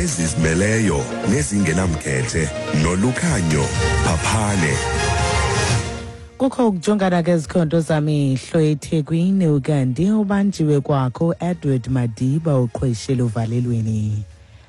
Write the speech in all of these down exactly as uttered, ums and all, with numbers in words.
ezizimeleyo nezingenamkhethe nolukhanyo phaphane. Kukho ukujongana kwezikhondo zamehlo eThekwini ukanti ubanjiwe kwakho Edward Madiba uqhweshela uvalelweni.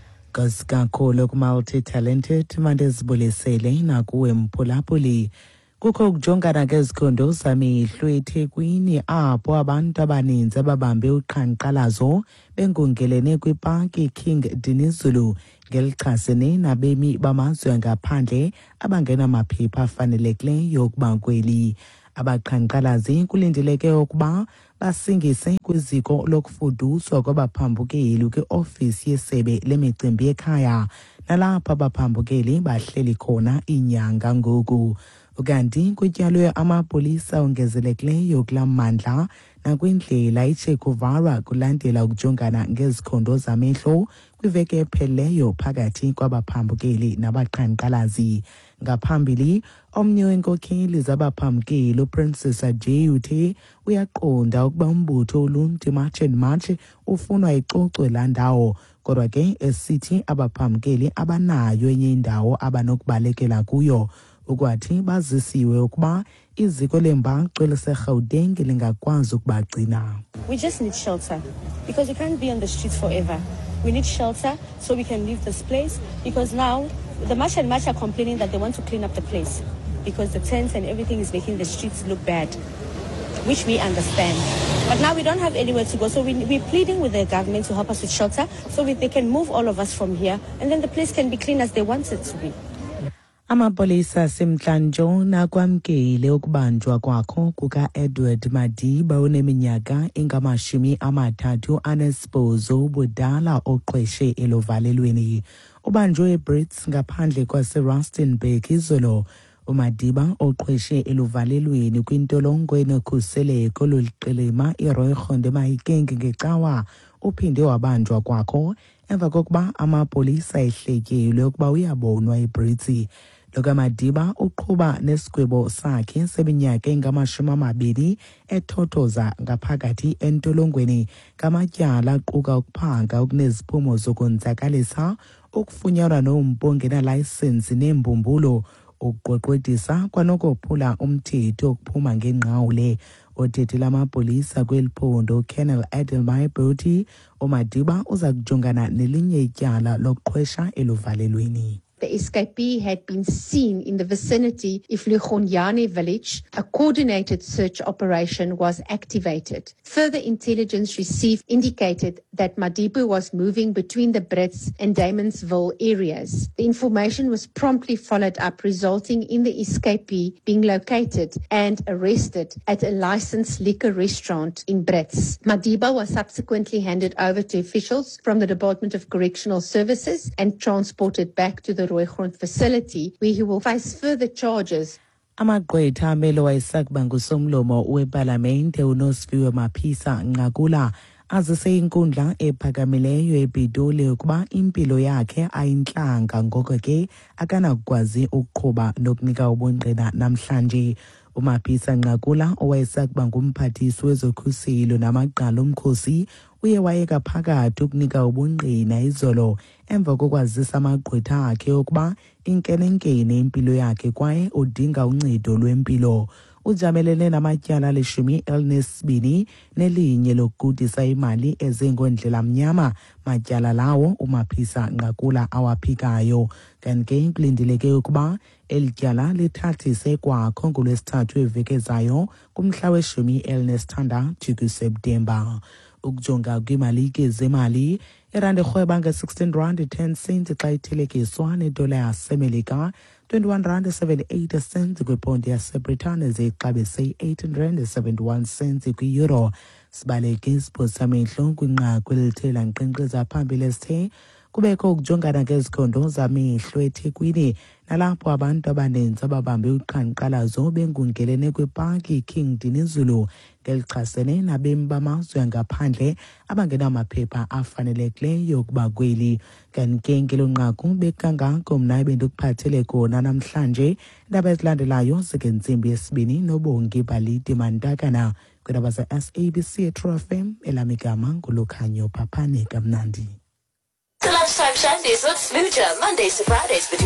Kaskakhulu ku-multi-talented mandezibulesele nakuwe mphulaphuli. Kukho ukujongana kwezikhondo zamehlo eThekwini apho abantu abaninzi ababambe uqhankqalazo bengongelene kwipaki King Dinizulu ngelichasene nabemi bamazwe ngaphandle abangenamaphepha afanelekileyo ukuba kweli. Abaqhankqalazi kulindeleke ukuba basingise kwiziko lokufuduswa kwabaphambukeli kwi-ofisi yesebe lemicimbi ekhaya nalapho abaphambukeli bahleli khona inyanga ngoku. Ukanti kutyalwe amapolisa ongezelekileyo kula mandla nakwindlela iCheguevara kulandela ukujongana ngezikhondo zamehlo kwiveki ephelileyo phakathi kwabaphambukeli nabaqhankqalazi. Ngaphambili, omnye wenkokheli zabaphambukeli uPrincess Ajay uthe uyaqonda ukuba umbutho oluntu March and March ufunwa icocwe laa ndawo, kodwa ke esithi abaphambukeli abanayo enye indawo abanokubalekela kuyo. Ukwathi bazisiwe ukuba iziko lembacu eliseGauteng lingakwazi ukubagcina. We just need shelter because we can't be on the streets forever. We need shelter so we can leave this place, because now the March and March are complaining that they want to clean up the place because the tents and everything is making the streets look bad, which we understand. But now we don't have anywhere to go, so we, we're pleading with the government to help us with shelter so we, they can move all of us from here and then the place can be clean as they want it to be. Amapolisa simhlanjo nakwamkele ukubanjwa kwakho kuka Edward Madiba oneminyaka engamashumi amathathu anesibhozo ubudala oqhweshe eluvalelweni. Ubanjwe eBrits ngaphandle kwaseRustenburg izolo. uMadiba oqhweshe eluvalelweni kwintolongo enokhuseleko loliqilima iRooigrond eMahikeng ngecawa uphinde wabanjwa kwakho emva kokuba amapolisa ehletyelwe ukuba uyabonwa eBrits. LokaMadiba uqhuba nesigwebo sakhe seminyaka engamashumi amabini ethothoza ngaphakathi entolongweni ngamatyala aquka ukuphanga okuneziphumo zokonzakalisa, ukufunyanwa nompu ongenalayisensi neembumbulo, ukuqweqwedisa kwanokophula umthetho okuphuma ngenqawule. Othethela amapolisa kweli phondo Colonel Adelmai Boti uMadiba uza kujongana nelinye ityala lokuqhwesha eluvalelweni. The escapee had been seen in the vicinity of Lugonyane village. A coordinated search operation was activated. Further intelligence received indicated that Madiba was moving between the Brits and Damonsville areas. The information was promptly followed up, resulting in the escapee being located and arrested at a licensed liquor restaurant in Brits. Madiba was subsequently handed over to officials from the Department of Correctional Services and transported back to the Rooigrond facility, where he will face further charges. Amagqwetha amelo wayesakuba ngusomlomo wepalamente uNosiviwe Maphisa Nqakula azise inkundla ephakamileyo ePitoli ukuba impilo yakhe ayintlanga ngoko ke akanakwazi ukuqhuba nokunika ubungqina namhlanje. uMaphisa Nqakula owayesakuba ngumphathisi wezokhuselo namagqala omkhosi uye wayeka phakathi ukunika ubungqina izolo emva kokwazisa amagqwetha akhe ukuba inkenenkene impilo yakhe kwaye udinga uncedo lwempilo. Ujamelene namatyala alishumi elinesibini nelinye lokugudisa imali ezengondlela mnyama. Matyala lawo uMaphisa Nqakula awaphikayo. Kanti kulindeleke ukuba elityala lithathise kwakho ngolwesithathu eveki ezayo kumhla weshumi elinesithandathu kuSeptemba. Ukujonga kwimalike zemali, irandi erhweba nge-sixteen rand ten cents xa ithelekiswa nedola yaseMelika, twenty-one rand seventy-eight cents kwiponti yaseBritane zixabise eighteen rand seventy-one cents kwi-euro. Sibaleke isiphosa amehlo kwinqaku elithela nkqenkqeza phambili sithe kubekho ukujongana ngezikhondo zamehlo eThekwini nalapho abantu abaninzi ababambe uqhankqalazo bengungelene kwipaki King Dinizulu ngelichasene nabemi bamazwe ngaphandle abangenamaphepha afanelekileyo ukuba kweli. Kanti ngelo nqaku bekangako mna ebendikuphathele kona namhlanje. Indaba ezilandelayo zikentsimbi yesibini noBongi Baliti Mantakana kwindaba ze-S A B C eTruFM elamigama ngulukhanyo Phaphane kamnandi. The Lunchtime Shandies with Smoocher, Mondays to Fridays between